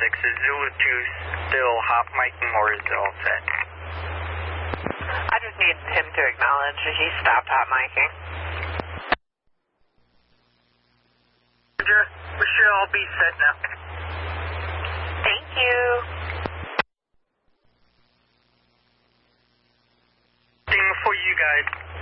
Is Zulu 2 still hot micing or is it all set? I just need him to acknowledge that he stopped hot micing. We should all be set now. Thank you. Thing for you guys.